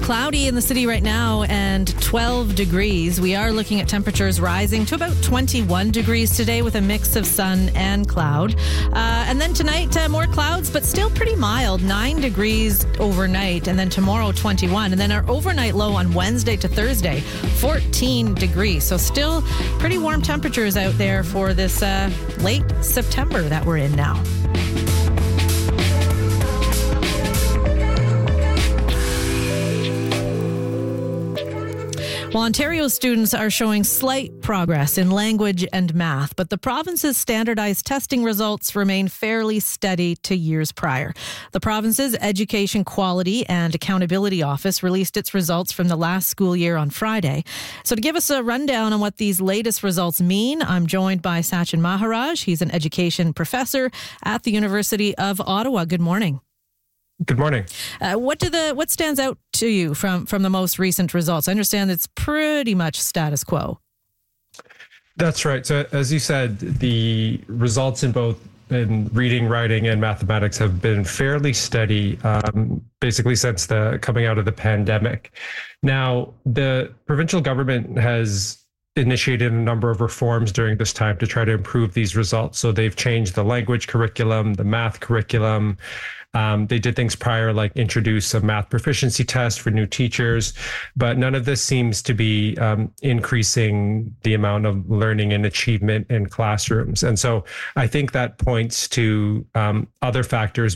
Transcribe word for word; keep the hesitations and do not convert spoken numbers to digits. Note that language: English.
cloudy in the city right now and twelve degrees. We are looking at temperatures rising to about twenty-one degrees today with a mix of sun and cloud. Uh, and then tonight, uh, more clouds, but still pretty mild, nine degrees overnight. And then tomorrow, twenty-one. And then our overnight low on Wednesday to Thursday, fourteen degrees. So still pretty warm temperatures out there for this uh, late September that we're in now. Well, Ontario students are showing slight progress in language and math, but the province's standardized testing results remain fairly steady to years prior. The province's Education Quality and Accountability Office released its results from the last school year on Friday. So to give us a rundown on what these latest results mean, I'm joined by Sachin Maharaj. He's an education professor at the University of Ottawa. Good morning. Good morning. Uh, what do the what stands out to you from, from the most recent results? I understand it's pretty much status quo. That's right. So as you said, the results in both in reading, writing, and mathematics have been fairly steady, um, basically since the coming out of the pandemic. Now, the provincial government has initiated a number of reforms during this time to try to improve these results. So they've changed the language curriculum, the math curriculum. Um, they did things prior, like introduce a math proficiency test for new teachers, but none of this seems to be um, increasing the amount of learning and achievement in classrooms. And so I think that points to um, other factors